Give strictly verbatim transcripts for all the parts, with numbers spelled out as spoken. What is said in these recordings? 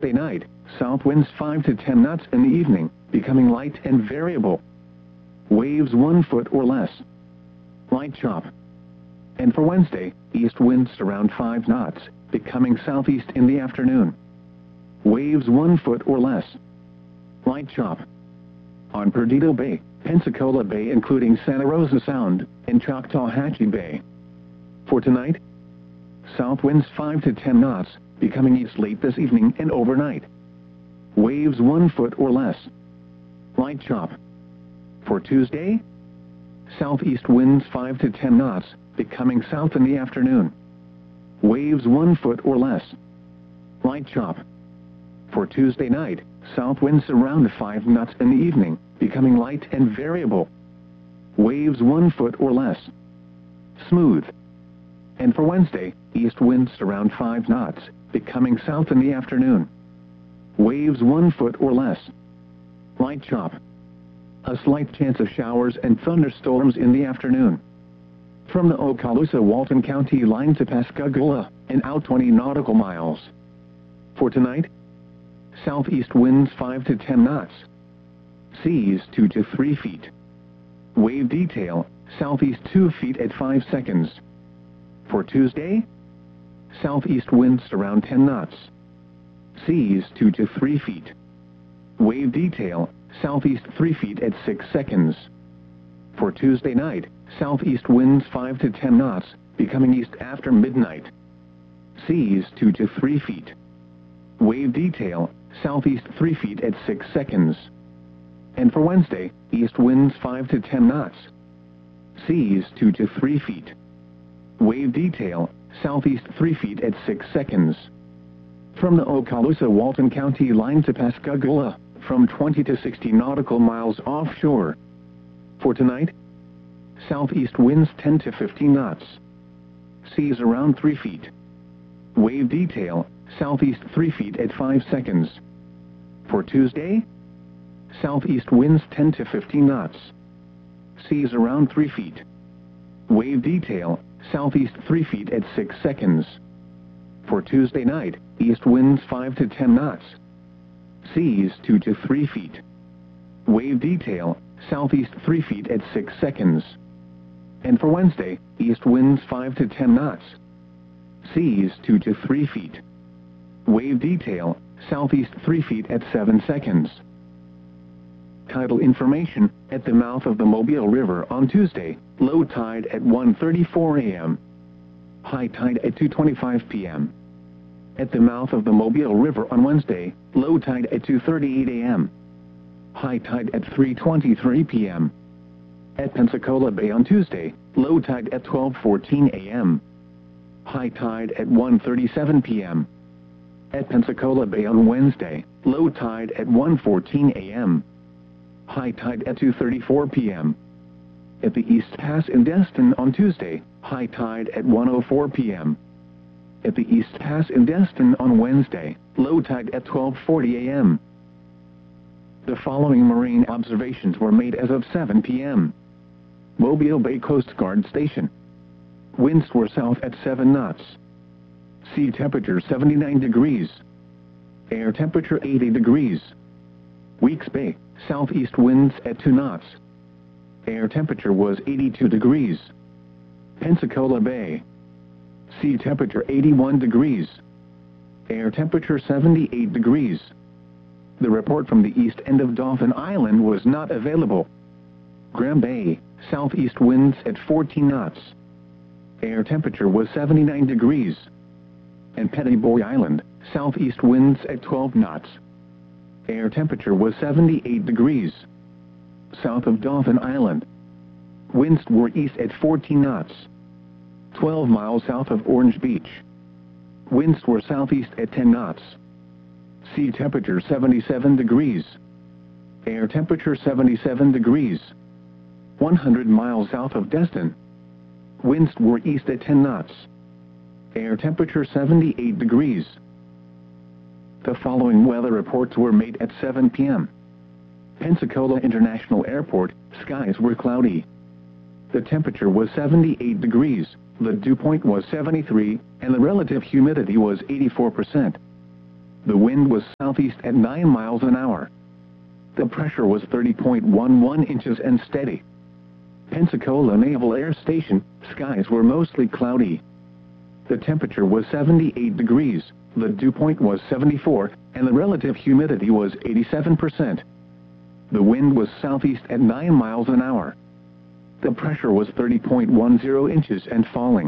Tuesday night, south winds five to ten knots in the evening, becoming light and variable. Waves one foot or less. Light chop. And for Wednesday, east winds around five knots, becoming southeast in the afternoon. Waves one foot or less. Light chop. On Perdido Bay, Pensacola Bay including Santa Rosa Sound, and Choctawhatchee Bay. For tonight, south winds five to ten knots, becoming east late this evening and overnight. Waves one foot or less. Light chop. For Tuesday, southeast winds five to ten knots, becoming south in the afternoon. Waves one foot or less. Light chop. For Tuesday night, south winds around five knots in the evening, becoming light and variable. Waves one foot or less. Smooth. And for Wednesday, east winds around five knots, becoming south in the afternoon. Waves one foot or less. Light chop. A slight chance of showers and thunderstorms in the afternoon. From the Okaloosa-Walton County line to Pascagoula, and out twenty nautical miles. For tonight, southeast winds five to ten knots. Seas two to three feet. Wave detail, southeast two feet at five seconds. For Tuesday, southeast winds around ten knots. Seas two to three feet. Wave detail, southeast three feet at six seconds. For Tuesday night, southeast winds five to ten knots, becoming east after midnight. Seas two to three feet. Wave detail, southeast three feet at six seconds. And for Wednesday, east winds five to ten knots. Seas two to three feet. Wave detail, southeast three feet at six seconds. From the Okaloosa-Walton County line to Pascagoula, from twenty to sixty nautical miles offshore. For tonight, southeast winds ten to fifteen knots. Seas around three feet. Wave detail, southeast three feet at five seconds. For Tuesday, southeast winds ten to fifteen knots. Seas around three feet. Wave detail, southeast three feet at six seconds. For Tuesday night, east winds five to ten knots. Seas two to three feet. Wave detail, southeast three feet at six seconds. And for Wednesday, east winds five to ten knots. Seas two to three feet. Wave detail, southeast three feet at seven seconds. Tidal information, at the mouth of the Mobile River on Tuesday, low tide at one thirty-four a m High tide at two twenty-five p m At the mouth of the Mobile River on Wednesday, low tide at two thirty-eight a m High tide at three twenty-three p m At Pensacola Bay on Tuesday, low tide at twelve fourteen a m High tide at one thirty-seven p m At Pensacola Bay on Wednesday, low tide at one fourteen a m High tide at two thirty-four p m At the East Pass in Destin on Tuesday, high tide at one oh four p m At the East Pass in Destin on Wednesday, low tide at twelve forty a m The following marine observations were made as of seven p m Mobile Bay Coast Guard Station. Winds were south at seven knots. Sea temperature seventy-nine degrees. Air temperature eighty degrees. Weeks Bay, southeast winds at two knots. Air temperature was eighty-two degrees. Pensacola Bay. Sea temperature eighty-one degrees. Air temperature seventy-eight degrees. The report from the east end of Dauphin Island was not available. Graham Bay, southeast winds at fourteen knots. Air temperature was seventy-nine degrees. And Petty Boy Island, southeast winds at twelve knots. Air temperature was seventy-eight degrees. South of Dauphin Island, winds were east at fourteen knots. twelve miles south of Orange Beach, winds were southeast at ten knots. Sea temperature seventy-seven degrees. Air temperature seventy-seven degrees. one hundred miles south of Destin, winds were east at ten knots. Air temperature seventy-eight degrees. The following weather reports were made at seven p m Pensacola International Airport, skies were cloudy. The temperature was seventy-eight degrees, the dew point was seventy-three, and the relative humidity was eighty-four percent. The wind was southeast at nine miles an hour. The pressure was thirty point one one inches and steady. Pensacola Naval Air Station, skies were mostly cloudy. The temperature was seventy-eight degrees, the dew point was seventy-four, and the relative humidity was eighty-seven percent. The wind was southeast at nine miles an hour. The pressure was thirty point one zero inches and falling.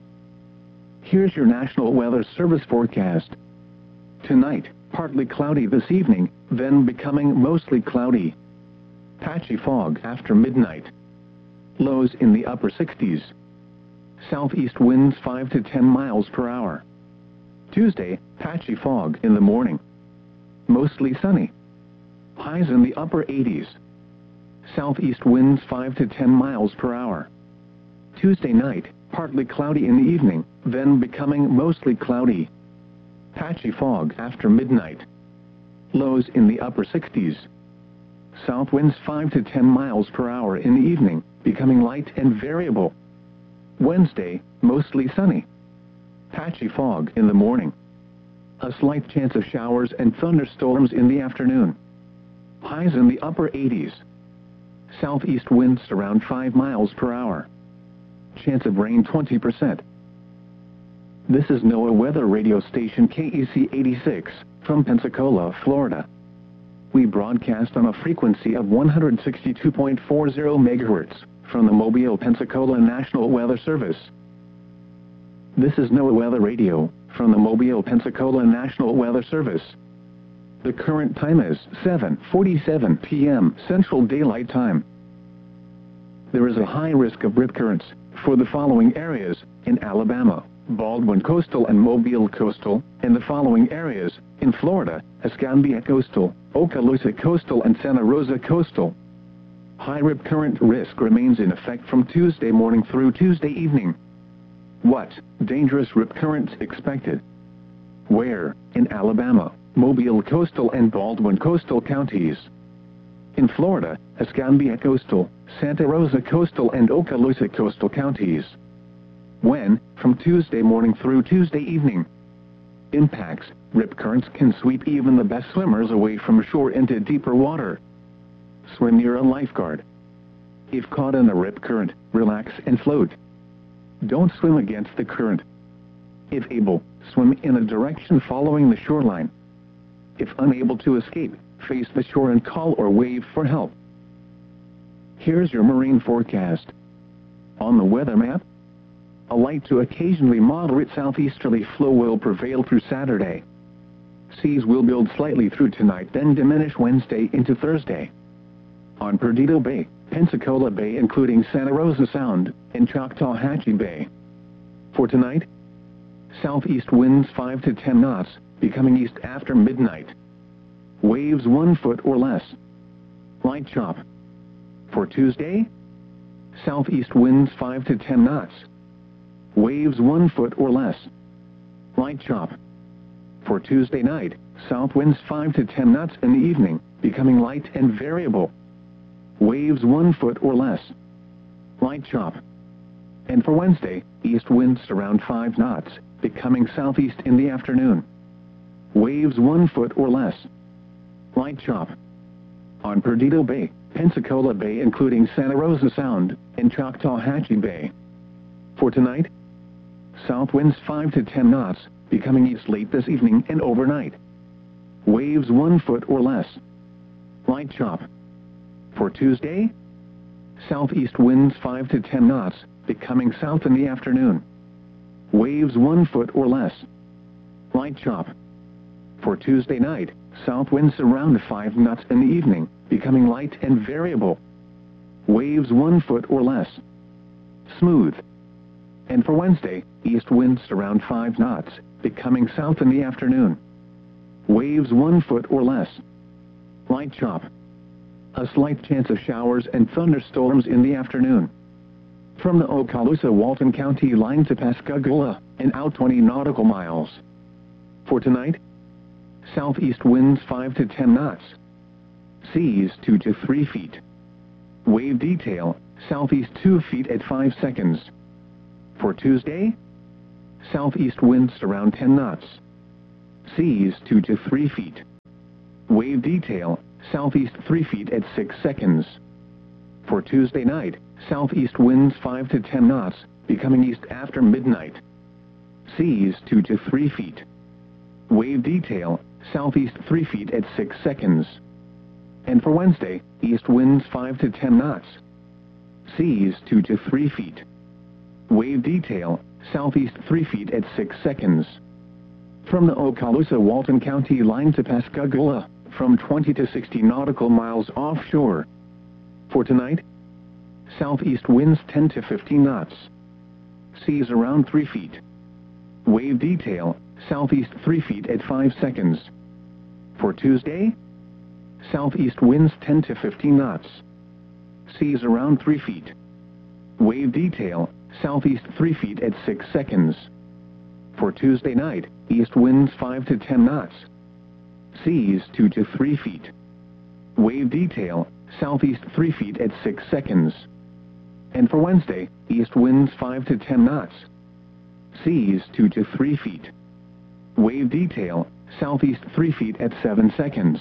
Here's your National Weather Service forecast. Tonight, partly cloudy this evening, then becoming mostly cloudy. Patchy fog after midnight. Lows in the upper sixties. Southeast winds five to ten miles per hour. Tuesday, patchy fog in the morning. Mostly sunny. Highs in the upper eighties. Southeast winds five to ten miles per hour. Tuesday night, partly cloudy in the evening, then becoming mostly cloudy. Patchy fog after midnight. Lows in the upper sixties. South winds five to ten miles per hour in the evening, becoming light and variable. Wednesday, mostly sunny. Patchy fog in the morning. A slight chance of showers and thunderstorms in the afternoon. Highs in the upper eighties. Southeast winds around five miles per hour. Chance of rain twenty percent. This is NOAA Weather Radio Station K E C eighty-six, from Pensacola, Florida. We broadcast on a frequency of one hundred sixty-two point four zero megahertz, from the Mobile, Pensacola National Weather Service. This is NOAA Weather Radio, from the Mobile, Pensacola National Weather Service. The current time is seven forty-seven p m Central Daylight Time. There is a high risk of rip currents for the following areas in Alabama, Baldwin Coastal and Mobile Coastal, and the following areas in Florida, Escambia Coastal, Okaloosa Coastal and Santa Rosa Coastal. High rip current risk remains in effect from Tuesday morning through Tuesday evening. What dangerous rip currents expected? Where? In Alabama, Mobile Coastal and Baldwin Coastal counties. In Florida, Escambia Coastal, Santa Rosa Coastal and Okaloosa Coastal counties. When? From Tuesday morning through Tuesday evening. Impacts: rip currents can sweep even the best swimmers away from shore into deeper water. Swim near a lifeguard. If caught in a rip current, relax and float. Don't swim against the current. If able, swim in a direction following the shoreline. If unable to escape, face the shore and call or wave for help. Here's your marine forecast. On the weather map, a light to occasionally moderate southeasterly flow will prevail through Saturday. Seas will build slightly through tonight, then diminish Wednesday into Thursday. On Perdido Bay, Pensacola Bay including Santa Rosa Sound, and Choctawhatchee Bay. For tonight, southeast winds five to ten knots, becoming east after midnight. Waves one foot or less. Light chop. For Tuesday, southeast winds five to ten knots. Waves one foot or less. Light chop. For Tuesday night, south winds five to ten knots in the evening, becoming light and variable. Waves one foot or less. Light chop. And for Wednesday, east winds around five knots, becoming southeast in the afternoon. Waves one foot or less. Light chop. On Perdido Bay, Pensacola Bay including Santa Rosa Sound, and Choctawhatchee Bay. For tonight, south winds five to ten knots, becoming east late this evening and overnight. Waves one foot or less. Light chop. For Tuesday, southeast winds five to ten knots, becoming south in the afternoon. Waves one foot or less. Light chop. For Tuesday night, south winds around five knots in the evening, becoming light and variable. Waves one foot or less. Smooth. And for Wednesday, east winds around five knots, becoming south in the afternoon. Waves one foot or less. Light chop. A slight chance of showers and thunderstorms in the afternoon. From the Okaloosa-Walton County line to Pascagoula, and out twenty nautical miles. For tonight, southeast winds five to ten knots. Seas two to three feet. Wave detail, southeast two feet at five seconds. For Tuesday, southeast winds around ten knots. seas two to three feet. Wave detail, southeast three feet at six seconds. For Tuesday night, southeast winds five to ten knots, becoming east after midnight. Seas two to three feet. Wave detail, southeast three feet at six seconds. And for Wednesday, east winds five to ten knots. Seas two to three feet. Wave detail, southeast three feet at six seconds. From the Okaloosa-Walton County line to Pascagoula, from twenty to sixty nautical miles offshore. For tonight, southeast winds ten to fifteen knots. Seas around three feet. Wave detail, southeast three feet at five seconds. For Tuesday, southeast winds ten to fifteen knots. Seas around three feet. Wave detail, southeast three feet at six seconds. For Tuesday night, east winds five to ten knots. Seas two to three feet. Wave detail, southeast three feet at six seconds. And for Wednesday, east winds five to ten knots. Seas two to three feet. Wave detail, southeast three feet at seven seconds.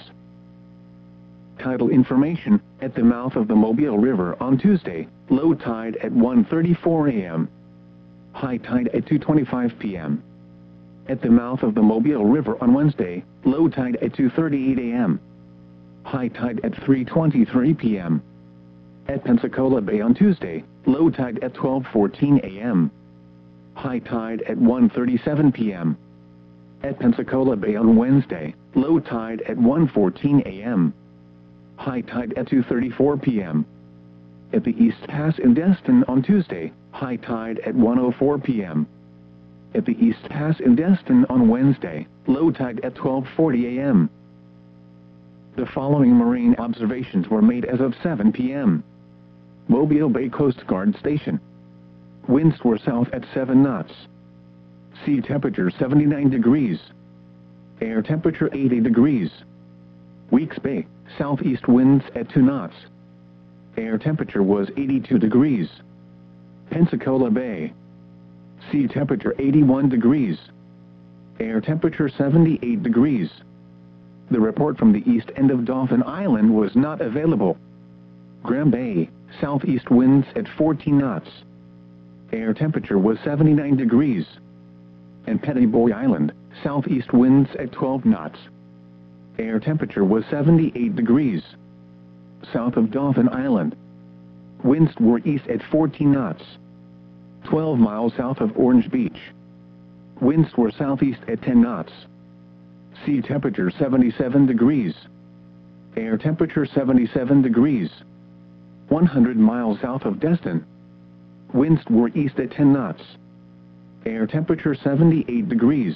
Tidal information, at the mouth of the Mobile River on Tuesday, low tide at one thirty-four a m High tide at two twenty-five p m At the mouth of the Mobile River on Wednesday, low tide at two thirty-eight a m High tide at three twenty-three p m At Pensacola Bay on Tuesday, low tide at twelve fourteen a m High tide at one thirty-seven p m At Pensacola Bay on Wednesday, low tide at one fourteen a m High tide at two thirty-four p m At the East Pass in Destin on Tuesday, high tide at one oh four p m At the East Pass in Destin on Wednesday, low tide at twelve forty a m The following marine observations were made as of seven p m Mobile Bay Coast Guard Station. Winds were south at seven knots. Sea temperature seventy-nine degrees. Air temperature eighty degrees. Weeks Bay, southeast winds at two knots. Air temperature was eighty-two degrees. Pensacola Bay. Sea temperature eighty-one degrees. Air temperature seventy-eight degrees. The report from the east end of Dauphin Island was not available. Graham Bay, southeast winds at fourteen knots. Air temperature was seventy-nine degrees. And Petty Boy Island, southeast winds at twelve knots. Air temperature was seventy-eight degrees. South of Dauphin Island, winds were east at fourteen knots. twelve miles south of Orange Beach, winds were southeast at ten knots. Sea temperature seventy-seven degrees. Air temperature seventy-seven degrees. one hundred miles south of Destin, winds were east at ten knots. Air temperature seventy-eight degrees.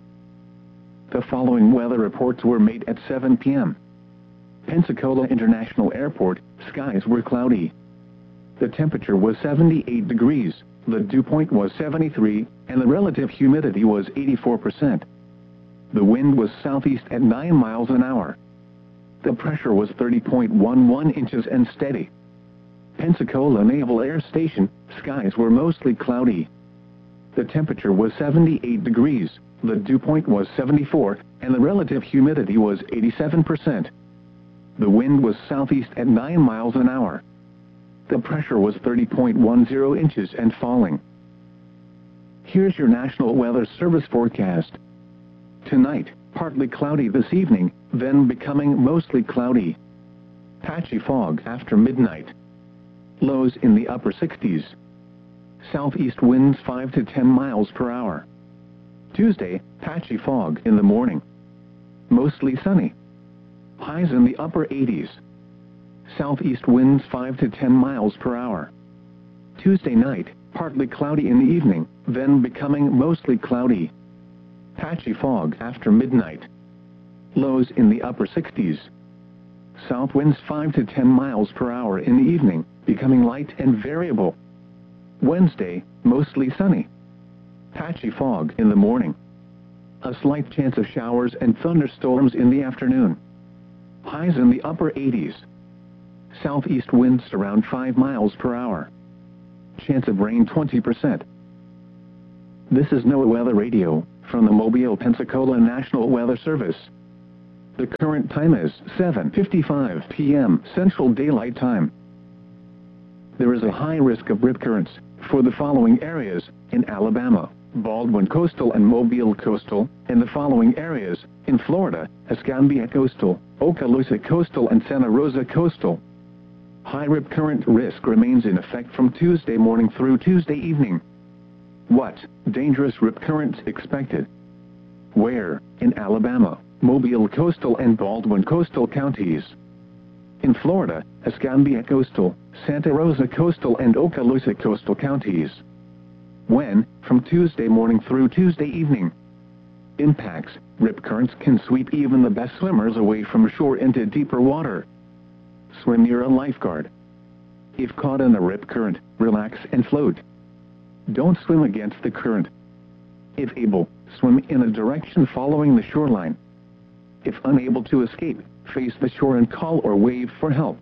The following weather reports were made at seven p m Pensacola International Airport, skies were cloudy. The temperature was seventy-eight degrees, the dew point was seventy-three, and the relative humidity was eighty-four percent. The wind was southeast at nine miles an hour. The pressure was thirty point one one inches and steady. Pensacola Naval Air Station, skies were mostly cloudy. The temperature was seventy-eight degrees, the dew point was seventy-four, and the relative humidity was eighty-seven percent. The wind was southeast at nine miles an hour. The pressure was thirty point one zero inches and falling. Here's your National Weather Service forecast. Tonight, partly cloudy this evening, then becoming mostly cloudy. Patchy fog after midnight. Lows in the upper sixties. Southeast winds five to ten miles per hour. Tuesday, patchy fog in the morning. Mostly sunny. Highs in the upper eighties. Southeast winds five to ten miles per hour. Tuesday night, partly cloudy in the evening, then becoming mostly cloudy. Patchy fog after midnight. Lows in the upper sixties. South winds five to ten miles per hour in the evening, becoming light and variable. Wednesday, mostly sunny. Patchy fog in the morning. A slight chance of showers and thunderstorms in the afternoon. Highs in the upper eighties. Southeast winds around five miles per hour. Chance of rain twenty percent. This is NOAA Weather Radio. from the Mobile Pensacola National Weather Service. The current time is seven fifty-five p m Central Daylight Time. There is a high risk of rip currents for the following areas in Alabama: Baldwin Coastal and Mobile Coastal, and the following areas in Florida: Escambia Coastal, Okaloosa Coastal, and Santa Rosa Coastal. High rip current risk remains in effect from Tuesday morning through Tuesday evening. What dangerous rip currents expected? Where? In Alabama, Mobile Coastal and Baldwin Coastal counties. In Florida, Escambia Coastal, Santa Rosa Coastal, and Okaloosa Coastal counties. When? From Tuesday morning through Tuesday evening. Impacts: rip currents can sweep even the best swimmers away from shore into deeper water. Swim near a lifeguard. If caught in a rip current, relax and float. Don't swim against the current. If able, swim in a direction following the shoreline. If unable to escape, face the shore and call or wave for help.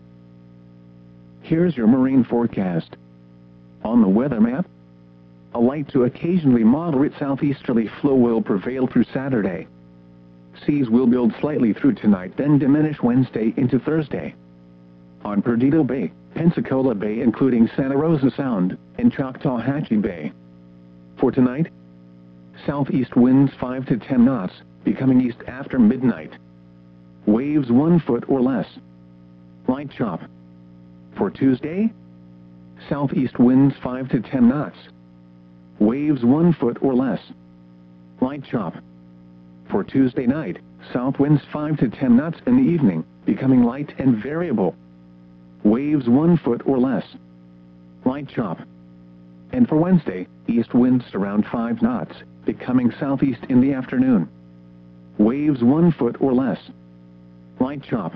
Here's your marine forecast. On the weather map, a light to occasionally moderate southeasterly flow will prevail through Saturday. Seas will build slightly through tonight, then diminish Wednesday into Thursday. On Perdido Bay, Pensacola Bay including Santa Rosa Sound, and Choctawhatchee Bay. For tonight, southeast winds five to ten knots, becoming east after midnight. Waves one foot or less. Light chop. For Tuesday, southeast winds five to ten knots. Waves one foot or less. Light chop. For Tuesday night, south winds five to ten knots in the evening, becoming light and variable. Waves one foot or less. Light chop. And for Wednesday, east winds around five knots, becoming southeast in the afternoon. Waves one foot or less. Light chop.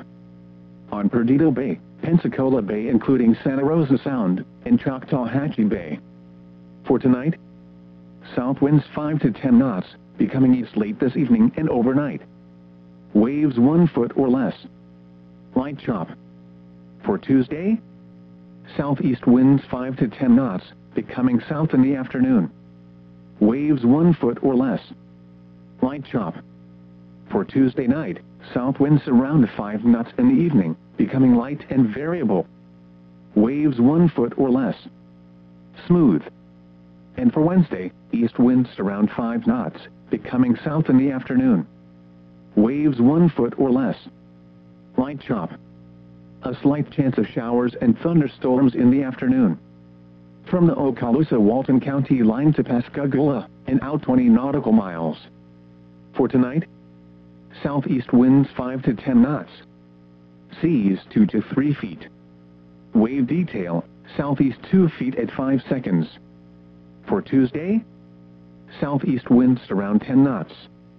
On Perdido Bay, Pensacola Bay including Santa Rosa Sound, and Choctawhatchee Bay. For tonight, south winds five to ten knots, becoming east late this evening and overnight. Waves one foot or less. Light chop. For Tuesday, southeast winds five to ten knots, becoming south in the afternoon. Waves one foot or less. Light chop. For Tuesday night, south winds around five knots in the evening, becoming light and variable. Waves one foot or less. Smooth. And for Wednesday, east winds around five knots, becoming south in the afternoon. Waves one foot or less. Light chop. A slight chance of showers and thunderstorms in the afternoon. From the Okaloosa-Walton County line to Pascagoula, and out twenty nautical miles. For tonight, southeast winds five to ten knots. Seas two to three feet. Wave detail, southeast two feet at five seconds. For Tuesday, southeast winds around ten knots.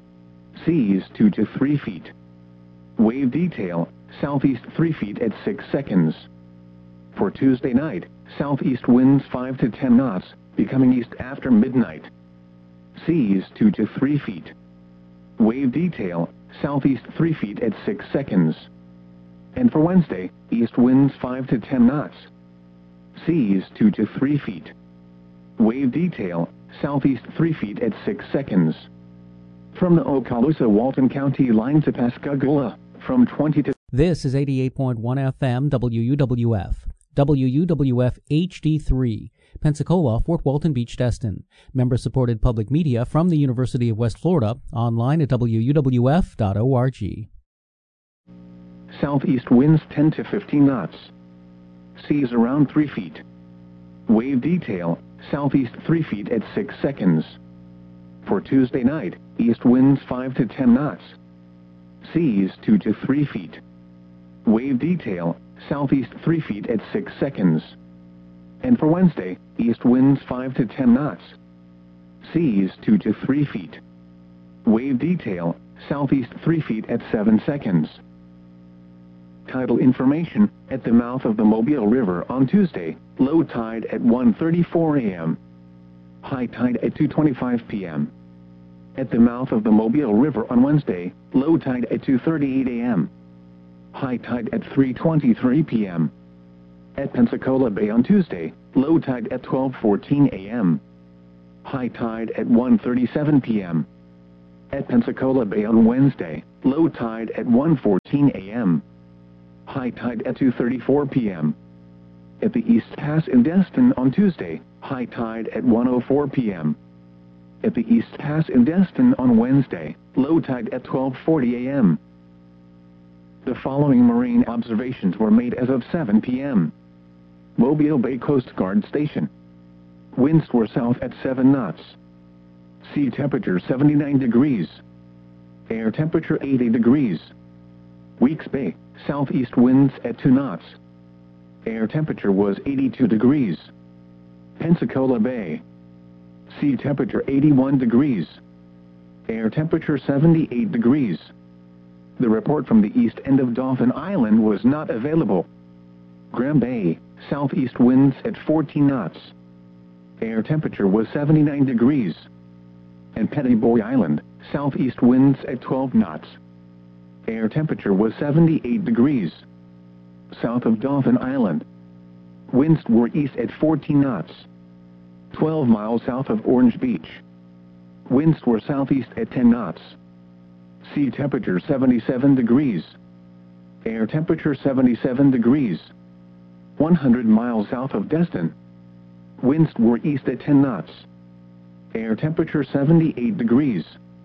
Seas two to three feet. Wave detail, southeast three feet at six seconds. For Tuesday night, southeast winds five to ten knots, becoming east after midnight. Seas two to three feet. Wave detail, southeast three feet at six seconds. And for Wednesday, east winds five to ten knots. Seas two to three feet. Wave detail, southeast three feet at six seconds. From the Okaloosa-Walton County line to Pascagoula, from twenty to... This is eighty-eight point one F M W U W F, W U W F H D three, Pensacola, Fort Walton Beach, Destin. Member-supported public media from the University of West Florida, online at W U W F dot org. Southeast winds ten to fifteen knots. Seas around three feet. Wave detail, southeast three feet at six seconds. For Tuesday night, east winds five to ten knots. Seas two to three feet. Wave detail, southeast three feet at six seconds. And for Wednesday, east winds five to ten knots. Seas two to three feet. Wave detail, southeast three feet at seven seconds. Tidal information: at the mouth of the Mobile River on Tuesday, low tide at one thirty-four a m High tide at two twenty-five p m At the mouth of the Mobile River on Wednesday, low tide at two thirty-eight a m High tide at three twenty-three p m At Pensacola Bay on Tuesday, low tide at twelve fourteen a m High tide at one thirty-seven p m at Pensacola Bay on Wednesday, low tide at one fourteen a m High tide at two thirty-four p m At the East Pass in Destin on Tuesday, high tide at one oh four p m At the East Pass in Destin on Wednesday, low tide at twelve forty a m The following marine observations were made as of seven p m Mobile Bay Coast Guard Station. Winds were south at seven knots. Sea temperature seventy-nine degrees. Air temperature eighty degrees. Weeks Bay, southeast winds at two knots. Air temperature was eighty-two degrees. Pensacola Bay. Sea temperature eighty-one degrees. Air temperature seventy-eight degrees. The report from the east end of Dauphin Island was not available. Graham Bay, southeast winds at fourteen knots. Air temperature was seventy-nine degrees. And Petty Boy Island, southeast winds at twelve knots. Air temperature was seventy-eight degrees. South of Dauphin Island. Winds were east at fourteen knots. twelve miles south of Orange Beach. Winds were southeast at ten knots. Sea temperature seventy-seven degrees. Air temperature seventy-seven degrees. one hundred miles south of Destin. Winds were east at ten knots. Air temperature seventy-eight degrees.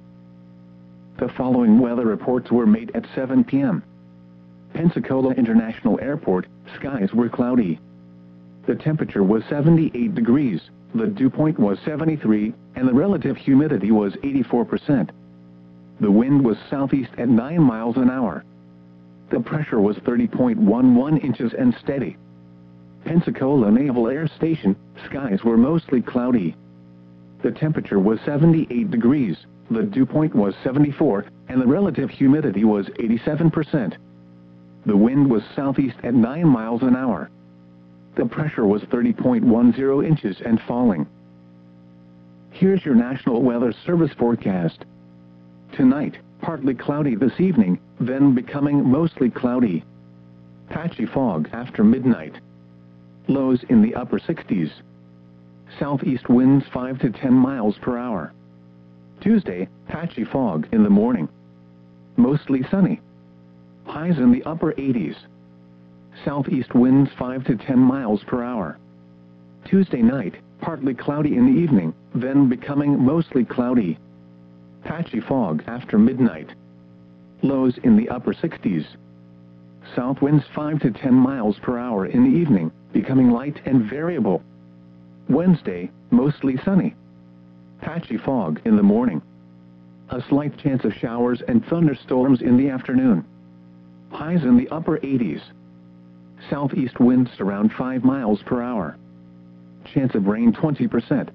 The following weather reports were made at seven p m Pensacola International Airport, skies were cloudy. The temperature was seventy-eight degrees, the dew point was seventy-three, and the relative humidity was eighty-four percent. The wind was southeast at nine miles an hour. The pressure was thirty point one one inches and steady. Pensacola Naval Air Station, skies were mostly cloudy. The temperature was seventy-eight degrees, the dew point was seventy-four, and the relative humidity was eighty-seven percent. The wind was southeast at nine miles an hour. The pressure was thirty point one zero inches and falling. Here's your National Weather Service forecast. Tonight, partly cloudy this evening, then becoming mostly cloudy. Patchy fog after midnight. Lows in the upper sixties. Southeast winds five to ten miles per hour. Tuesday, patchy fog in the morning. Mostly sunny. Highs in the upper eighties. Southeast winds five to ten miles per hour. Tuesday night, partly cloudy in the evening, then becoming mostly cloudy. Patchy fog after midnight. Lows in the upper sixties. South winds five to ten miles per hour in the evening, becoming light and variable. Wednesday, mostly sunny. Patchy fog in the morning. A slight chance of showers and thunderstorms in the afternoon. Highs in the upper eighties. Southeast winds around five miles per hour. Chance of rain twenty percent.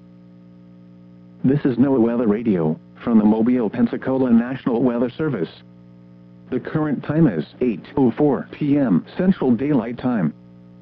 This is NOAA Weather Radio, from the Mobile, Pensacola National Weather Service. The current time is eight oh four p m Central Daylight Time.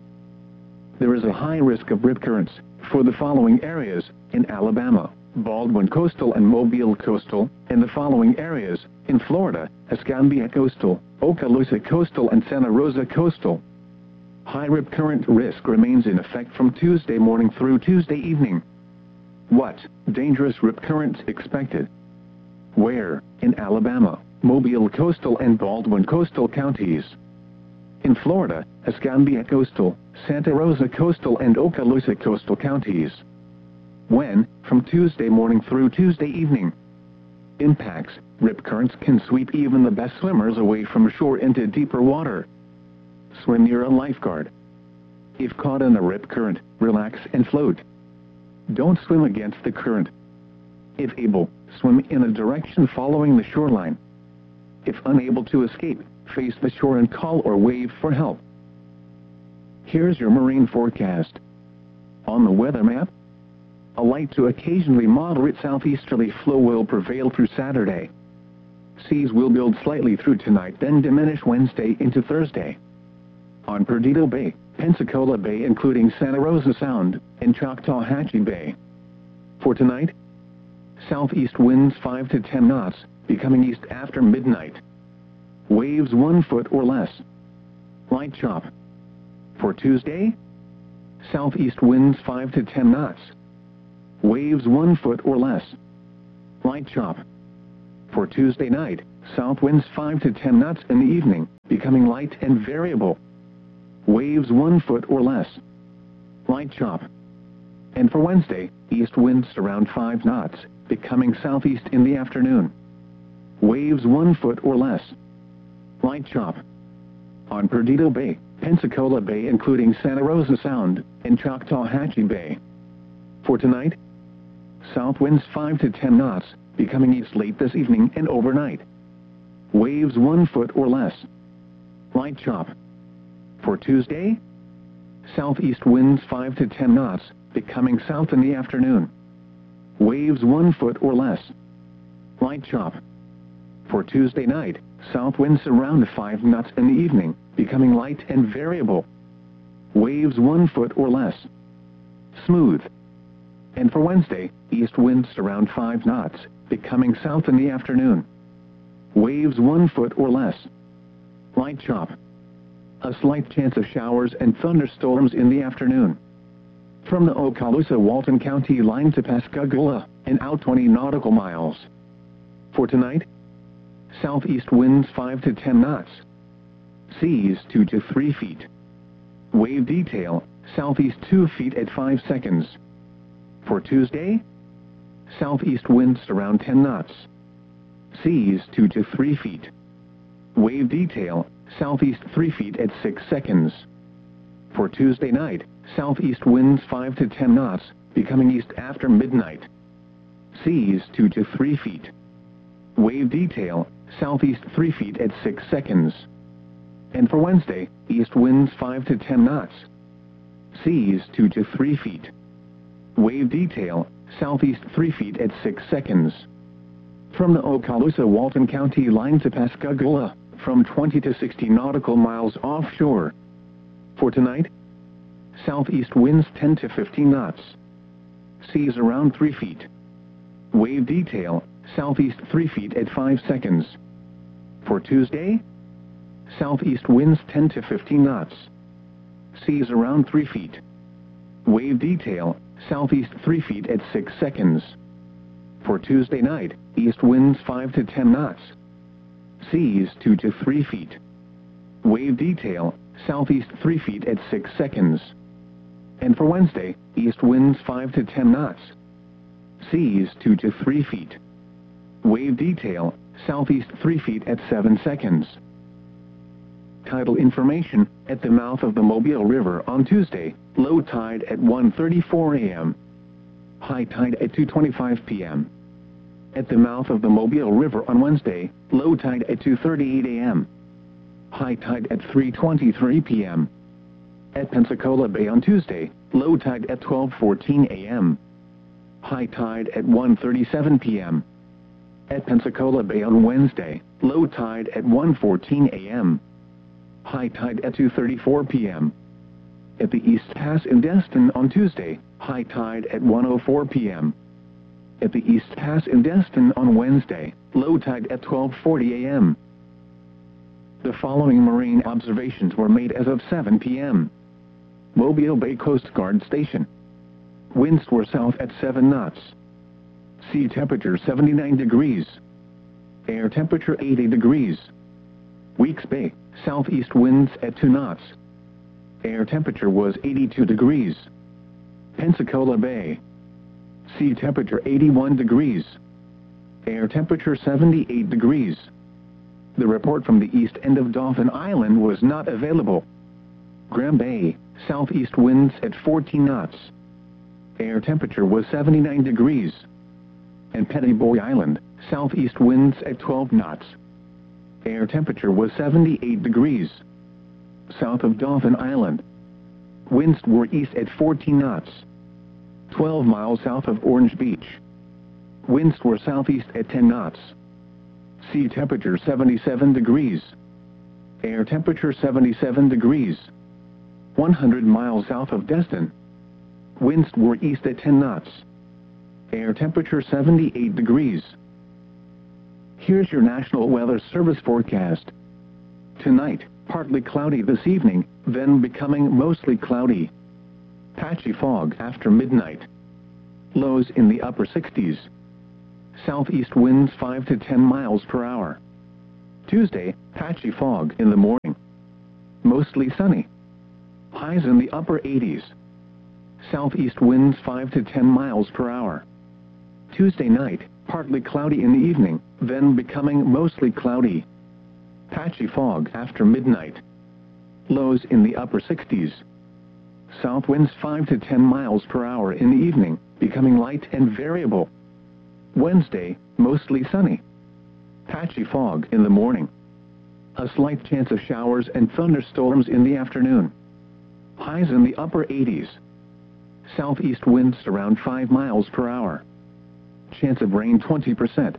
There is a high risk of rip currents for the following areas in Alabama, Baldwin Coastal and Mobile Coastal, and the following areas in Florida, Escambia Coastal, Okaloosa Coastal and Santa Rosa Coastal. High rip current risk remains in effect from Tuesday morning through Tuesday evening. What dangerous rip currents expected? Where? In Alabama, Mobile Coastal and Baldwin Coastal counties. In Florida, Escambia Coastal, Santa Rosa Coastal and Okaloosa Coastal counties. When? From Tuesday morning through Tuesday evening. Impacts: rip currents can sweep even the best swimmers away from shore into deeper water. Swim near a lifeguard. If caught in a rip current, relax and float. Don't swim against the current. If able, swim in a direction following the shoreline. If unable to escape, face the shore and call or wave for help. Here's your marine forecast. On the weather map, a light to occasionally moderate southeasterly flow will prevail through Saturday. Seas will build slightly through tonight, then diminish Wednesday into Thursday. On Perdido Bay, Pensacola Bay including Santa Rosa Sound, and Choctawhatchee Bay. For tonight, southeast winds five to ten knots, becoming east after midnight. Waves one foot or less. Light chop. For Tuesday, southeast winds five to ten knots. Waves one foot or less. Light chop. For Tuesday night, south winds five to ten knots in the evening, becoming light and variable. Waves one foot or less. Light chop. And for Wednesday, east winds around five knots, becoming southeast in the afternoon. Waves one foot or less. Light chop. On Perdido Bay, Pensacola Bay including Santa Rosa Sound, and Choctawhatchee Bay. For tonight, south winds five to ten knots, becoming east late this evening and overnight. Waves one foot or less. Light chop. For Tuesday, southeast winds five to ten knots, becoming south in the afternoon. Waves one foot or less. Light chop. For Tuesday night, south winds around five knots in the evening, becoming light and variable. Waves one foot or less. Smooth. And for Wednesday, east winds around five knots, becoming south in the afternoon. Waves one foot or less. Light chop. A slight chance of showers and thunderstorms in the afternoon. From the Okaloosa-Walton County line to Pascagoula, and out twenty nautical miles. For tonight, southeast winds five to ten knots. Seas two to three feet. Wave detail, southeast two feet at five seconds. For Tuesday, southeast winds around ten knots. Seas two to three feet. Wave detail, southeast three feet at six seconds. For Tuesday night, southeast winds five to ten knots, becoming east after midnight. Seas two to three feet. Wave detail, southeast three feet at six seconds. And for Wednesday, east winds five to ten knots. Seas two to three feet. Wave detail, southeast three feet at six seconds. From the Okaloosa-Walton County line to Pascagoula, from twenty to sixty nautical miles offshore. For tonight, southeast winds ten to fifteen knots. Seas around three feet. Wave detail, southeast three feet at five seconds. For Tuesday, southeast winds ten to fifteen knots. Seas around three feet. Wave detail, southeast three feet at six seconds. For Tuesday night, east winds five to ten knots. Seas two to three feet. Wave detail, southeast three feet at six seconds. And for Wednesday, east winds five to ten knots. Seas two to three feet. Wave detail, southeast three feet at seven seconds. Tidal information, at the mouth of the Mobile River on Tuesday, low tide at one thirty-four a m High tide at two twenty-five p m At the mouth of the Mobile River on Wednesday, low tide at two thirty-eight a m High tide at three twenty-three p m At Pensacola Bay on Tuesday, low tide at twelve fourteen a m High tide at one thirty-seven p m At Pensacola Bay on Wednesday, low tide at one fourteen a m High tide at two thirty-four p m At the East Pass in Destin on Tuesday, high tide at one oh four p m At the East Pass in Destin on Wednesday, low tide at twelve forty a m The following marine observations were made as of seven p m Mobile Bay Coast Guard Station. Winds were south at seven knots. Sea temperature seventy-nine degrees. Air temperature eighty degrees. Weeks Bay, southeast winds at two knots. Air temperature was eighty-two degrees. Pensacola Bay. Sea temperature eighty-one degrees. Air temperature seventy-eight degrees. The report from the east end of Dauphin Island was not available. Graham Bay, southeast winds at fourteen knots. Air temperature was seventy-nine degrees. And Petty Boy Island, southeast winds at twelve knots. Air temperature was seventy-eight degrees. South of Dauphin Island, winds were east at fourteen knots. twelve miles south of Orange Beach, winds were southeast at ten knots. Sea temperature seventy-seven degrees. Air temperature seventy-seven degrees. one hundred miles south of Destin, winds were east at ten knots. Air temperature seventy-eight degrees. Here's your National Weather Service forecast. Tonight, partly cloudy this evening, then becoming mostly cloudy. Patchy fog after midnight. Lows in the upper sixties. southeast winds five to ten miles per hour. Tuesday, patchy fog in the morning. Mostly sunny. Highs in the upper eighties. Southeast winds five to ten miles per hour. Tuesday night, partly cloudy in the evening, then becoming mostly cloudy. Patchy fog after midnight. Lows in the upper sixties. South winds five to ten miles per hour in the evening, becoming light and variable. Wednesday, mostly sunny. Patchy fog in the morning. A slight chance of showers and thunderstorms in the afternoon. Highs in the upper eighties. Southeast winds around five miles per hour. Chance of rain twenty percent.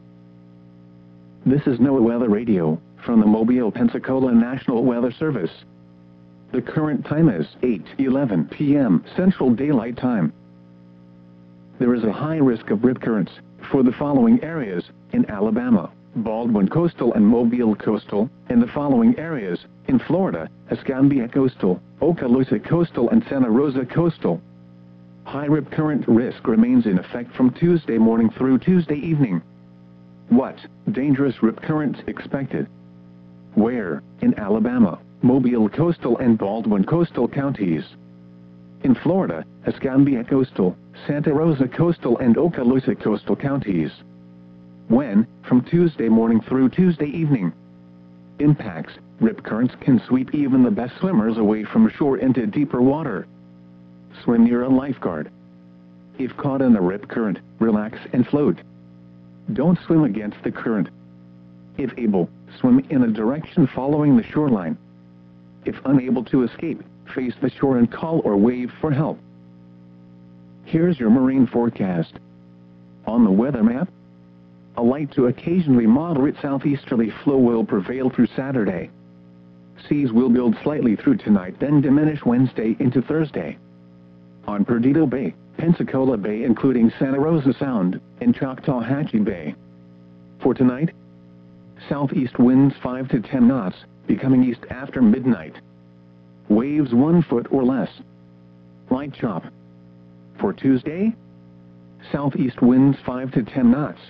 This is NOAA Weather Radio from the Mobile, Pensacola National Weather Service. The current time is eight eleven p m Central Daylight Time. There is a high risk of rip currents for the following areas in Alabama, Baldwin Coastal and Mobile Coastal, and the following areas in Florida, Escambia Coastal, Okaloosa Coastal and Santa Rosa Coastal. High rip current risk remains in effect from Tuesday morning through Tuesday evening. What dangerous rip currents expected? Where? In Alabama, Mobile Coastal and Baldwin Coastal counties. In Florida, Escambia Coastal, Santa Rosa Coastal and Okaloosa Coastal counties. When? From Tuesday morning through Tuesday evening. Impacts: rip currents can sweep even the best swimmers away from shore into deeper water. Swim near a lifeguard. If caught in a rip current, relax and float. Don't swim against the current. If able, swim in a direction following the shoreline. If unable to escape, face the shore and call or wave for help. Here's your marine forecast. On the weather map, a light to occasionally moderate southeasterly flow will prevail through Saturday. Seas will build slightly through tonight, then diminish Wednesday into Thursday. On Perdido Bay, Pensacola Bay including Santa Rosa Sound, and Choctawhatchee Bay. For tonight, southeast winds five to ten knots, becoming east after midnight. Waves one foot or less. Light chop. For Tuesday, southeast winds five to ten knots.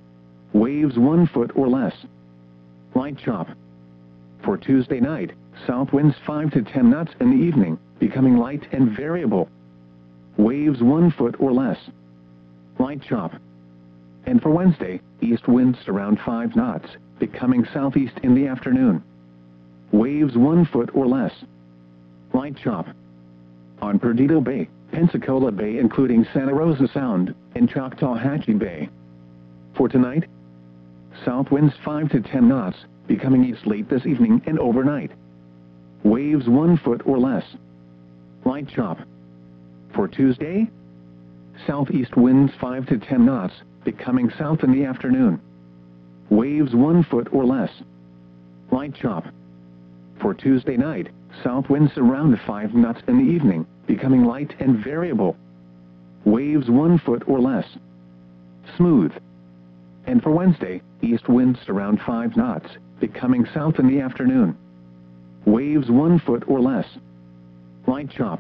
Waves one foot or less. Light chop. For Tuesday night, south winds five to ten knots in the evening, becoming light and variable. Waves one foot or less. Light chop. And for Wednesday, east winds around five knots, becoming southeast in the afternoon. Waves one foot or less. Light chop. On Perdido Bay, Pensacola Bay including Santa Rosa Sound, and Choctawhatchee Bay. For tonight, south winds five to ten knots, becoming east late this evening and overnight. Waves one foot or less. Light chop. For Tuesday, southeast winds five to ten knots, becoming south in the afternoon. Waves one foot or less. Light chop. For Tuesday night, south winds around five knots in the evening, becoming light and variable. Waves one foot or less. Smooth. And for Wednesday, east winds around five knots, becoming south in the afternoon. Waves one foot or less. Light chop.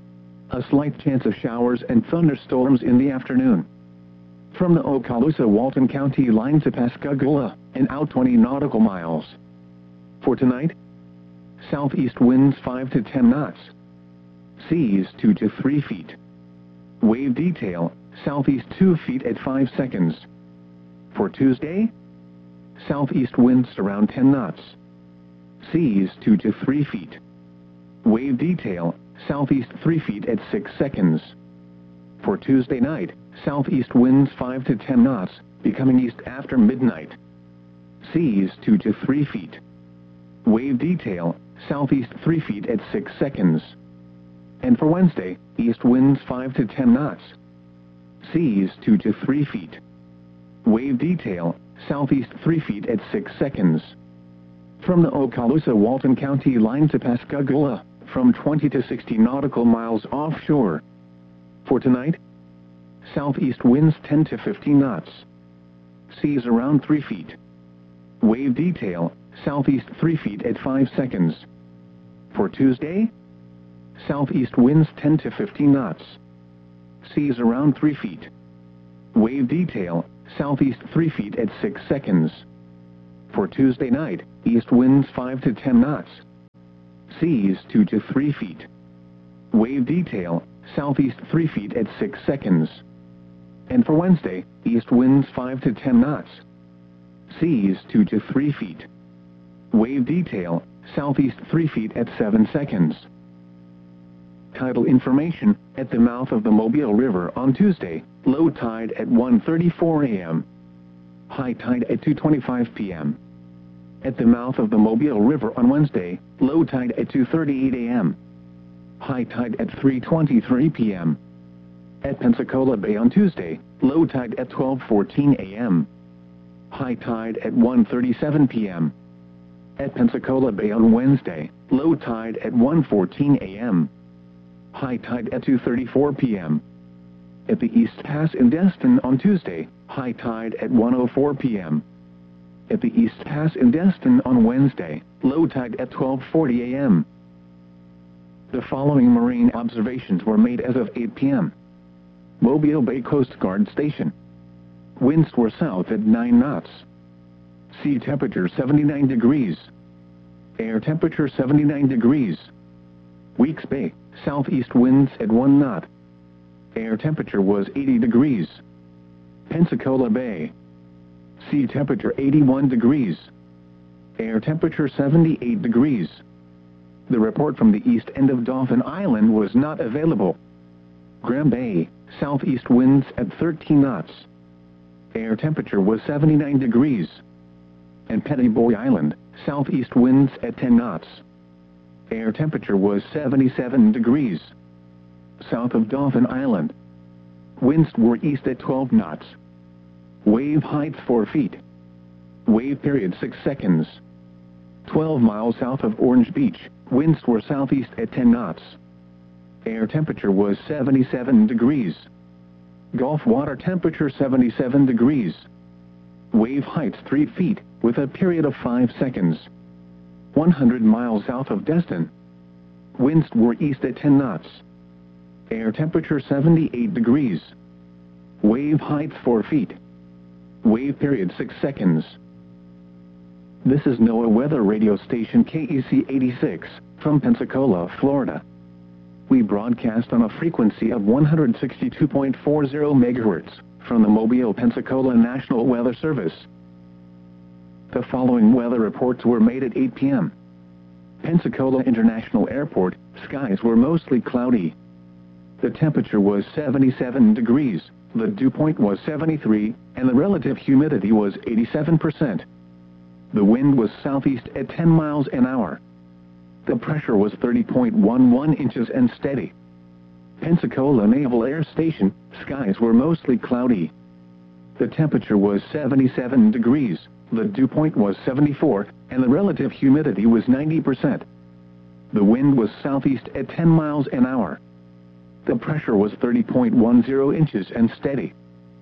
A slight chance of showers and thunderstorms in the afternoon. From the Okaloosa-Walton County line to Pascagoula, and out twenty nautical miles. For tonight, southeast winds five to ten knots. Seas two to three feet. Wave detail, southeast two feet at five seconds. For Tuesday, southeast winds around ten knots. Seas two to three feet. Wave detail, southeast three feet at six seconds. For Tuesday night, southeast winds five to ten knots, becoming east after midnight. Seas two to three feet. Wave detail, southeast three feet at six seconds. And for Wednesday, east winds five to ten knots. Seas two to three feet. Wave detail, southeast three feet at six seconds. From the Okaloosa-Walton County line to Pascagoula, from twenty to sixty nautical miles offshore. For tonight, southeast winds ten to fifteen knots. Seas around three feet. Wave detail, southeast three feet at five seconds. For Tuesday, southeast winds ten to fifteen knots. Seas around three feet. Wave detail, southeast three feet at six seconds. For Tuesday night, east winds five to ten knots. Seas two to three feet. Wave detail, southeast three feet at six seconds. And for Wednesday, east winds five to ten knots. Seas two to three feet. Wave detail, southeast three feet at seven seconds. Tidal information, at the mouth of the Mobile River on Tuesday, low tide at one thirty-four a m High tide at two twenty-five p m At the mouth of the Mobile River on Wednesday, low tide at two thirty-eight a m High tide at three twenty-three p m At Pensacola Bay on Tuesday, low tide at twelve fourteen a m High tide at one thirty-seven p m At Pensacola Bay on Wednesday, low tide at one fourteen a m High tide at two thirty-four p m At the East Pass in Destin on Tuesday, high tide at one oh four p m At the East Pass in Destin on Wednesday, low tide at twelve forty a m The following marine observations were made as of eight p m Mobile Bay Coast Guard Station. Winds were south at nine knots. Sea temperature seventy-nine degrees. Air temperature seventy-nine degrees. Weeks Bay, southeast winds at one knot. Air temperature was eighty degrees. Pensacola Bay. Sea temperature eighty-one degrees. Air temperature seventy-eight degrees. The report from the east end of Dauphin Island was not available. Graham Bay, southeast winds at thirteen knots. Air temperature was seventy-nine degrees. And Petty Boy Island, southeast winds at ten knots. Air temperature was seventy-seven degrees. South of Dauphin Island. Winds were east at twelve knots. Wave height four feet. Wave period six seconds. twelve miles south of Orange Beach, winds were southeast at ten knots. Air temperature was seventy-seven degrees. Gulf water temperature seventy-seven degrees. Wave height three feet, with a period of five seconds. one hundred miles south of Destin. Winds were east at ten knots. Air temperature seventy-eight degrees. Wave height four feet. Wave period six seconds. This is NOAA Weather Radio Station K E C eighty-six, from Pensacola, Florida. We broadcast on a frequency of one hundred sixty-two point four zero megahertz, from the Mobile, Pensacola National Weather Service. The following weather reports were made at eight p m Pensacola International Airport, skies were mostly cloudy. The temperature was seventy-seven degrees, the dew point was seventy-three, and the relative humidity was eighty-seven percent. The wind was southeast at ten miles an hour. The pressure was thirty point one one inches and steady. Pensacola Naval Air Station, skies were mostly cloudy. The temperature was seventy-seven degrees, the dew point was seventy-four, and the relative humidity was ninety percent. The wind was southeast at ten miles an hour. The pressure was thirty point one zero inches and steady.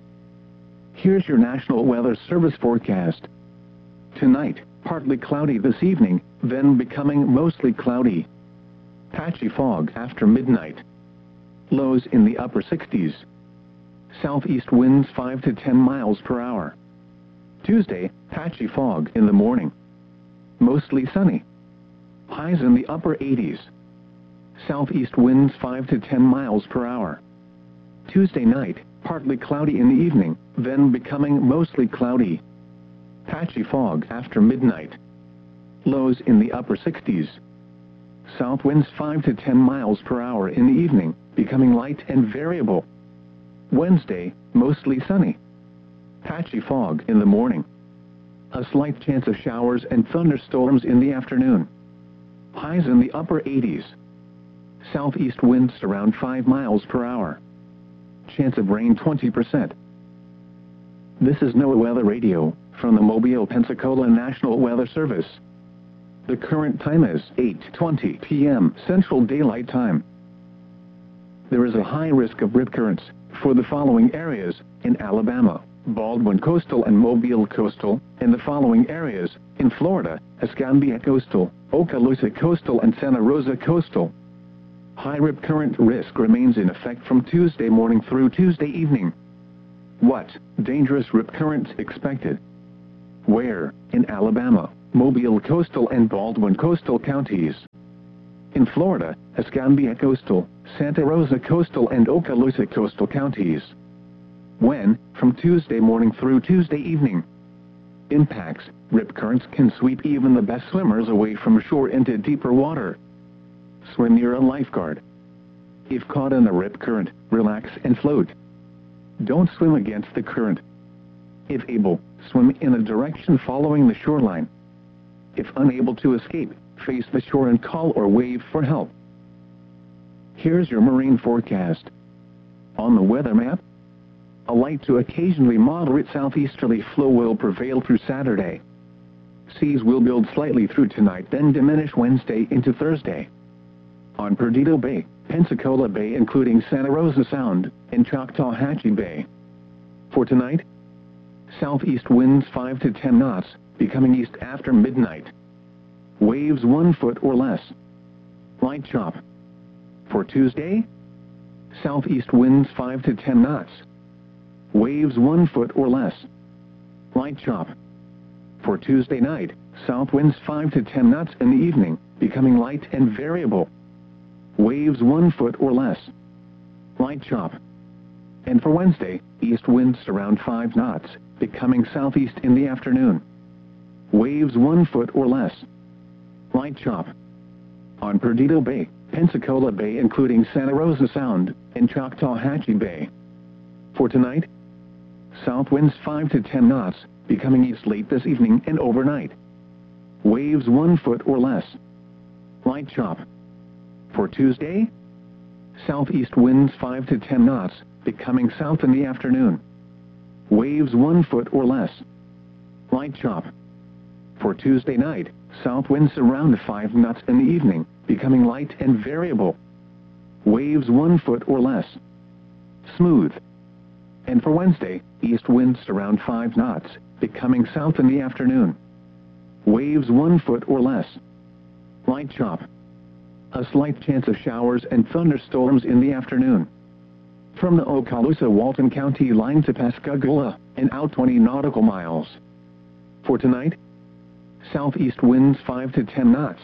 Here's your National Weather Service forecast. Tonight, partly cloudy this evening, then becoming mostly cloudy. Patchy fog after midnight. Lows in the upper sixties. Southeast winds five to ten miles per hour. Tuesday, patchy fog in the morning. Mostly sunny. Highs in the upper eighties. Southeast winds five to ten miles per hour. Tuesday night, partly cloudy in the evening, then becoming mostly cloudy. Patchy fog after midnight. Lows in the upper sixties. South winds five to ten miles per hour in the evening, becoming light and variable. Wednesday, mostly sunny. Patchy fog in the morning. A slight chance of showers and thunderstorms in the afternoon. Highs in the upper eighties. Southeast winds around five miles per hour. Chance of rain twenty percent. This is NOAA Weather Radio, from the Mobile, Pensacola National Weather Service. The current time is eight twenty p m Central Daylight Time. There is a high risk of rip currents for the following areas in Alabama, Baldwin Coastal and Mobile Coastal, and the following areas in Florida, Escambia Coastal, Okaloosa Coastal and Santa Rosa Coastal. High rip current risk remains in effect from Tuesday morning through Tuesday evening. What Dangerous rip currents expected. Where? In Alabama, Mobile coastal and Baldwin coastal counties. In Florida, Escambia coastal, Santa Rosa coastal and Okaloosa coastal counties. When? From Tuesday morning through Tuesday evening. Impacts: rip currents can sweep even the best swimmers away from shore into deeper water. Swim near a lifeguard. If caught in a rip current, relax and float. Don't swim against the current. If able, swim in a direction following the shoreline. If unable to escape, face the shore and call or wave for help. Here's your marine forecast. On the weather map, a light to occasionally moderate southeasterly flow will prevail through Saturday. Seas will build slightly through tonight, then diminish Wednesday into Thursday. On Perdido Bay, Pensacola Bay including Santa Rosa Sound, and Choctawhatchee Bay. For tonight, southeast winds five to ten knots, becoming east after midnight. Waves one foot or less. Light chop. For Tuesday, southeast winds five to ten knots. Waves one foot or less. Light chop. For Tuesday night, south winds five to ten knots in the evening, becoming light and variable. Waves one foot or less. Light chop. And for Wednesday, east winds around five knots, becoming southeast in the afternoon. Waves one foot or less. Light chop. On Perdido Bay, Pensacola Bay including Santa Rosa Sound, and Choctawhatchee Bay. For tonight, south winds five to ten knots, becoming east late this evening and overnight. Waves one foot or less. Light chop. For Tuesday, southeast winds five to ten knots, becoming south in the afternoon. Waves one foot or less. Light chop. For Tuesday night, south winds around five knots in the evening, becoming light and variable. Waves one foot or less. Smooth. And for Wednesday, east winds around five knots, becoming south in the afternoon. Waves one foot or less. Light chop. A slight chance of showers and thunderstorms in the afternoon. From the Okaloosa-Walton County line to Pascagoula, and out twenty nautical miles. For tonight, southeast winds five to ten knots.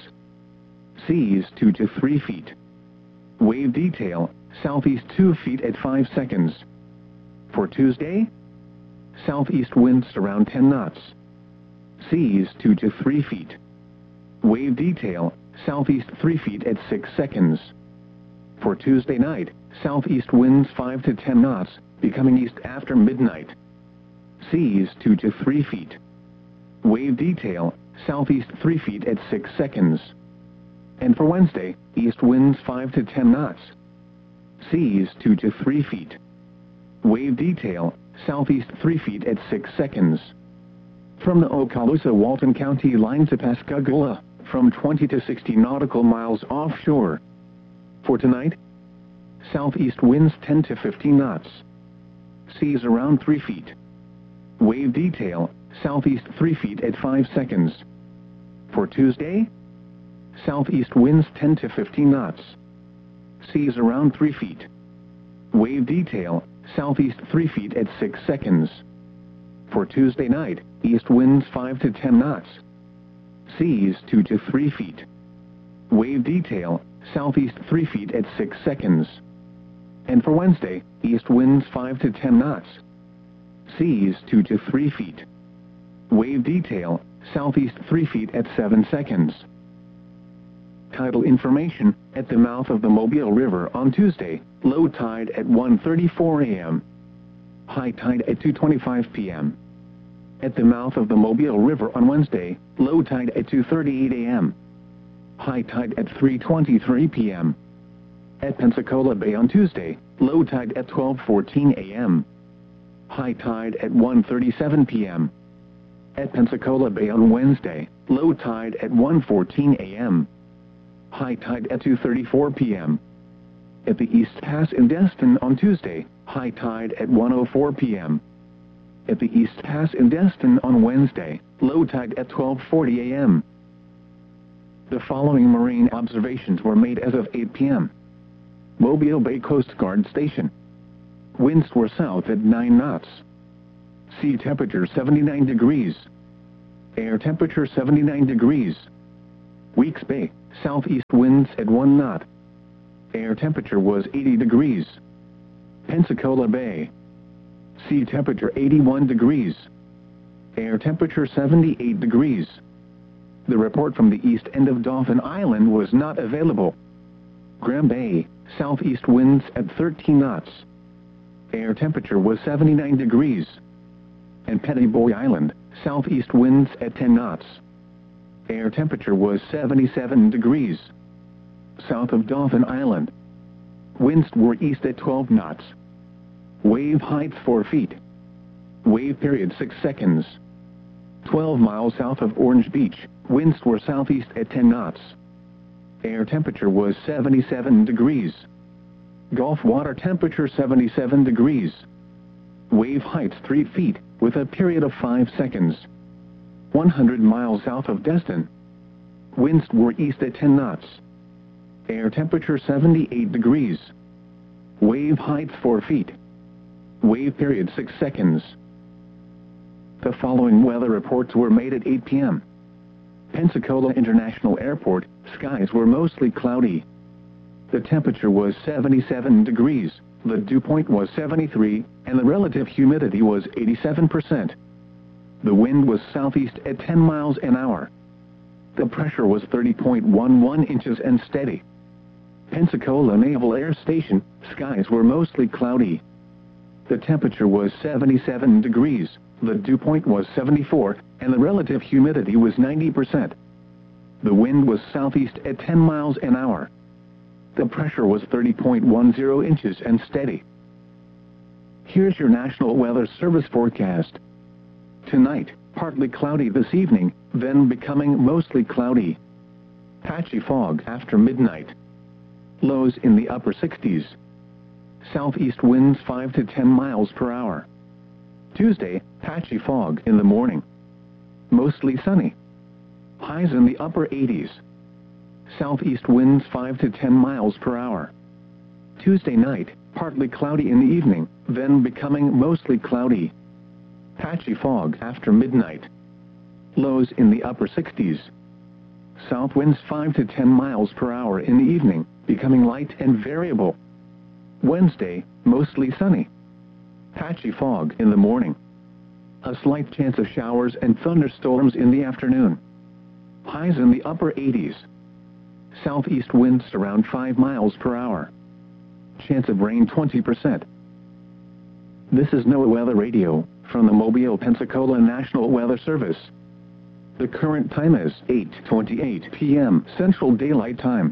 Seas two to three feet. Wave detail, southeast two feet at five seconds. For Tuesday, southeast winds around ten knots. Seas two to three feet. Wave detail, southeast three feet at six seconds. For Tuesday night, southeast winds five to ten knots, becoming east after midnight. Seas two to three feet. Wave detail, southeast three feet at six seconds. And for Wednesday, east winds five to ten knots. Seas two to three feet. Wave detail, southeast three feet at six seconds. From the Okaloosa-Walton County line to Pascagoula, from twenty to sixty nautical miles offshore. For tonight, southeast winds ten to fifteen knots. Seas around three feet. Wave detail, southeast three feet at five seconds. For Tuesday, southeast winds ten to fifteen knots. Seas around three feet. Wave detail, southeast three feet at six seconds. For Tuesday night, east winds five to ten knots. Seas two to three feet. Wave detail, southeast three feet at six seconds. And for Wednesday, east winds five to ten knots. Seas two to three feet. Wave detail, southeast three feet at seven seconds. Tidal information: at the mouth of the Mobile River on Tuesday, low tide at one thirty-four a m High tide at two twenty-five p m At the mouth of the Mobile River on Wednesday, low tide at two thirty-eight a m High tide at three twenty-three p m At Pensacola Bay on Tuesday, low tide at twelve fourteen a m High tide at one thirty-seven p m At Pensacola Bay on Wednesday, low tide at one fourteen a m High tide at two thirty-four p m At the East Pass in Destin on Tuesday, high tide at one oh four p m At the East Pass in Destin on Wednesday, low tide at twelve forty a m The following marine observations were made as of eight p m Mobile Bay Coast Guard Station. Winds were south at nine knots. Sea temperature seventy-nine degrees. Air temperature seventy-nine degrees. Weeks Bay, southeast winds at one knot. Air temperature was eighty degrees. Pensacola Bay. Sea temperature eighty-one degrees. Air temperature seventy-eight degrees. The report from the east end of Dauphin Island was not available. Graham Bay, southeast winds at thirteen knots. Air temperature was seventy-nine degrees. And Petty Boy Island, southeast winds at ten knots. Air temperature was seventy-seven degrees. South of Dauphin Island. Winds were east at twelve knots. Wave height four feet. Wave period six seconds. twelve miles south of Orange Beach, winds were southeast at ten knots. Air temperature was seventy-seven degrees. Gulf water temperature seventy-seven degrees. Wave height three feet, with a period of five seconds. one hundred miles south of Destin. Winds were east at ten knots. Air temperature seventy-eight degrees. Wave height four feet. Wave period six seconds. The following weather reports were made at eight p m Pensacola International Airport, skies were mostly cloudy. The temperature was seventy-seven degrees, the dew point was seventy-three, and the relative humidity was eighty-seven percent. The wind was southeast at ten miles an hour. The pressure was thirty point one one inches and steady. Pensacola Naval Air Station, skies were mostly cloudy. The temperature was seventy-seven degrees, the dew point was seventy-four, and the relative humidity was ninety percent. The wind was southeast at ten miles an hour. The pressure was thirty point one zero inches and steady. Here's your National Weather Service forecast. Tonight, partly cloudy this evening, then becoming mostly cloudy. Patchy fog after midnight. Lows in the upper sixties. Southeast winds five to ten miles per hour. Tuesday, patchy fog in the morning. Mostly sunny. Highs in the upper eighties. Southeast winds five to ten miles per hour. Tuesday night, partly cloudy in the evening, then becoming mostly cloudy. Patchy fog after midnight. Lows in the upper sixties. South winds five to ten miles per hour in the evening, becoming light and variable. Wednesday, mostly sunny. Patchy fog in the morning. A slight chance of showers and thunderstorms in the afternoon. Highs in the upper eighties. Southeast winds around five miles per hour. Chance of rain twenty percent. This is NOAA Weather Radio from the Mobile, Pensacola National Weather Service. The current time is eight twenty-eight p m Central Daylight Time.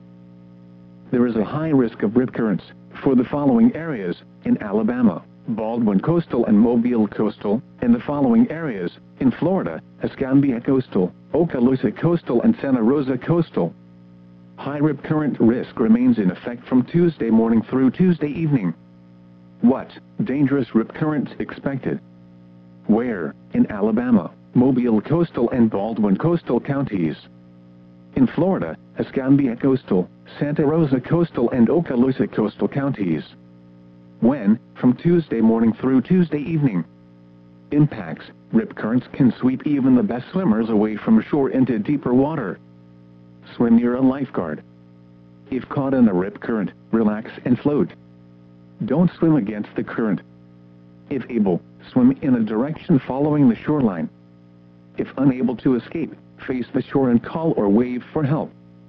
There is a high risk of rip currents for the following areas in Alabama, Baldwin Coastal and Mobile Coastal, and the following areas in Florida, Escambia Coastal, Okaloosa Coastal and Santa Rosa Coastal. High rip current risk remains in effect from Tuesday morning through Tuesday evening. What? Dangerous rip currents expected. Where? In Alabama, Mobile Coastal and Baldwin Coastal counties. In Florida, Escambia Coastal, Santa Rosa Coastal and Okaloosa Coastal counties. When? From Tuesday morning through Tuesday evening. Impacts: rip currents can sweep even the best swimmers away from shore into deeper water. Swim near a lifeguard. If caught in a rip current, relax and float. Don't swim against the current. If able, swim in a direction following the shoreline. If unable to escape, face the shore and call or wave for help.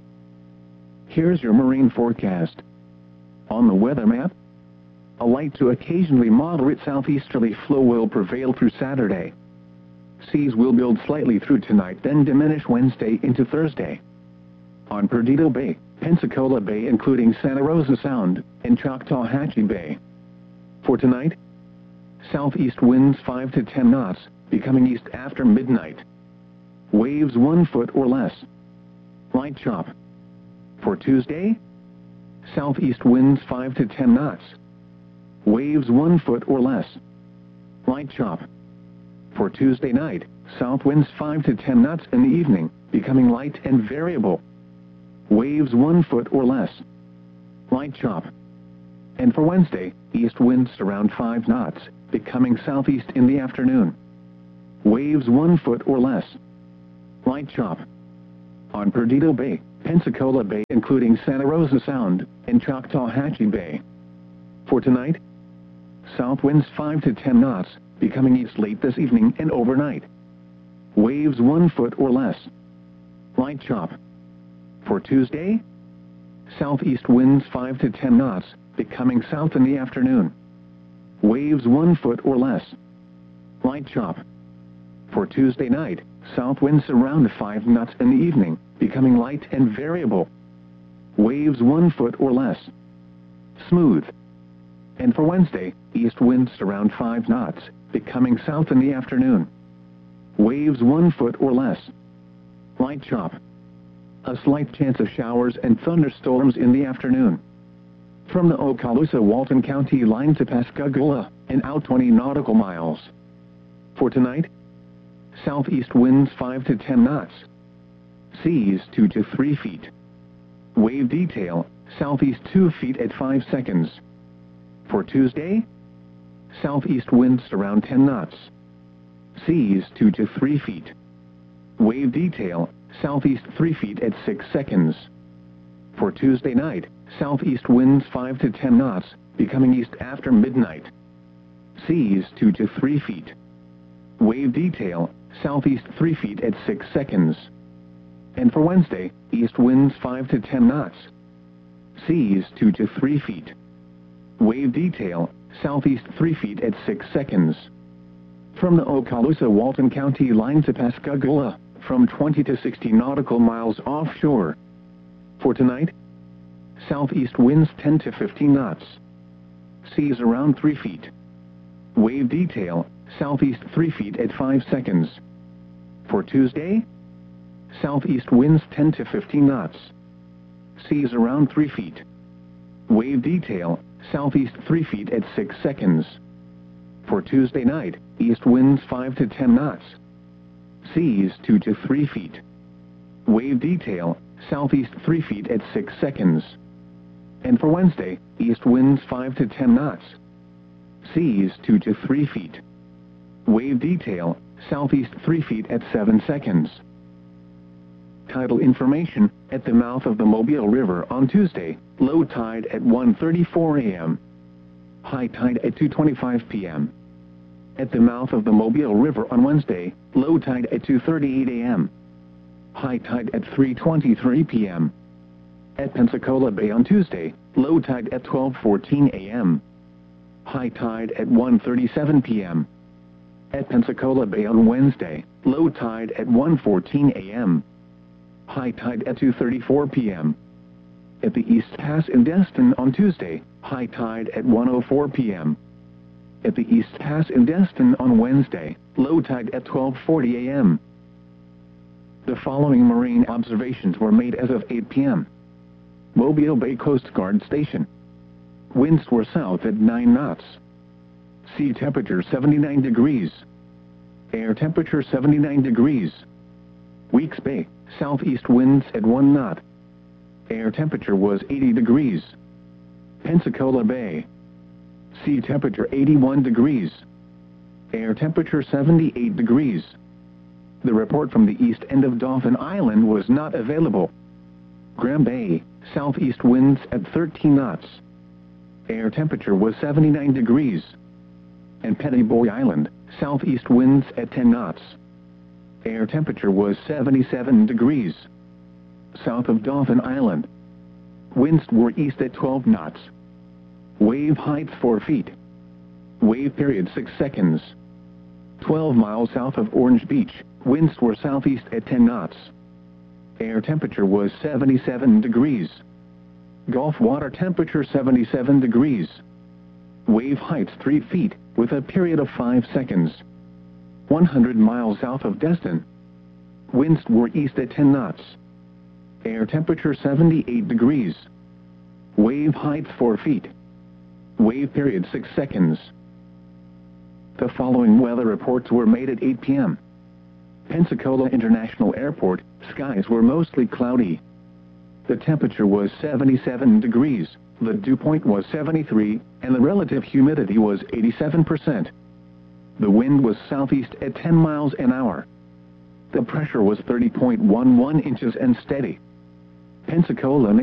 Here's your marine forecast. On the weather map, a light to occasionally moderate southeasterly flow will prevail through Saturday. Seas will build slightly through tonight, then diminish Wednesday into Thursday. On Perdido Bay, Pensacola Bay including Santa Rosa Sound, and Choctawhatchee Bay. For tonight, southeast winds five to ten knots, becoming east after midnight. Waves one foot or less. Light chop. For Tuesday, southeast winds five to ten knots. Waves one foot or less. Light chop. For Tuesday night, south winds five to ten knots in the evening, becoming light and variable. Waves one foot or less. Light chop. And for Wednesday, east winds around five knots, becoming southeast in the afternoon. Waves one foot or less. Light chop. On Perdido Bay, Pensacola Bay including Santa Rosa Sound, and Choctawhatchee Bay. For tonight, south winds five to ten knots, becoming east late this evening and overnight. Waves one foot or less. Light chop. For Tuesday, southeast winds five to ten knots, becoming south in the afternoon. Waves one foot or less. Light chop. For Tuesday night, south winds around five knots in the evening, becoming light and variable. Waves one foot or less. Smooth. And for Wednesday, east winds around five knots, becoming south in the afternoon. Waves one foot or less. Light chop. A slight chance of showers and thunderstorms in the afternoon. From the Okaloosa-Walton County line to Pascagoula, and out twenty nautical miles. For tonight, southeast winds five to ten knots. Seas two to three feet. Wave detail, southeast two feet at five seconds. For Tuesday, southeast winds around ten knots. Seas two to three feet. Wave detail, southeast three feet at six seconds. For Tuesday night, southeast winds five to ten knots, becoming east after midnight. Seas two to three feet. Wave detail, southeast three feet at six seconds. And for Wednesday, east winds five to ten knots. Seas two to three feet. Wave detail, southeast three feet at six seconds. From the Okaloosa-Walton County line to Pascagoula, from twenty to sixty nautical miles offshore. For tonight, southeast winds ten to fifteen knots. Seas around three feet. Wave detail, southeast three feet at five seconds. For Tuesday, southeast winds ten to fifteen knots. Seas around three feet. Wave detail, southeast three feet at six seconds. For Tuesday night, east winds five to ten knots. Seas two to three feet. Wave detail, southeast three feet at six seconds. And for Wednesday, east winds five to ten knots. Seas two to three feet. Wave detail, southeast three feet at seven seconds. Tidal information, at the mouth of the Mobile River on Tuesday, low tide at one thirty-four a m High tide at two twenty-five p m At the mouth of the Mobile River on Wednesday, low tide at two thirty-eight a m High tide at three twenty-three p m At Pensacola Bay on Tuesday, low tide at twelve fourteen a m High tide at one thirty-seven p m At Pensacola Bay on Wednesday, low tide at one fourteen a m High tide at two thirty-four p m At the East Pass in Destin on Tuesday, high tide at one oh four p m At the East Pass in Destin on Wednesday, low tide at twelve forty a m The following marine observations were made as of eight p m Mobile Bay Coast Guard Station. Winds were south at nine knots. Sea temperature seventy-nine degrees. Air temperature seventy-nine degrees. Weeks Bay, southeast winds at one knot. Air temperature was eighty degrees. Pensacola Bay. Sea temperature eighty-one degrees. Air temperature seventy-eight degrees. The report from the east end of Dauphin Island was not available. Graham Bay, southeast winds at thirteen knots. Air temperature was seventy-nine degrees. And Petty Boy Island, southeast winds at ten knots. Air temperature was seventy-seven degrees. South of Dauphin Island, winds were east at twelve knots. Wave height four feet. Wave period six seconds. twelve miles south of Orange Beach, winds were southeast at ten knots. Air temperature was seventy-seven degrees. Gulf water temperature seventy-seven degrees. Wave height three feet, with a period of five seconds. one hundred miles south of Destin, winds were east at ten knots. Air temperature seventy-eight degrees. Wave height four feet. Wave period six seconds. The following weather reports were made at eight p m Pensacola International Airport, skies were mostly cloudy. The temperature was seventy-seven degrees, the dew point was seventy-three, and the relative humidity was eighty-seven percent. The wind was southeast at ten miles an hour. The pressure was thirty point one one inches and steady. Pensacola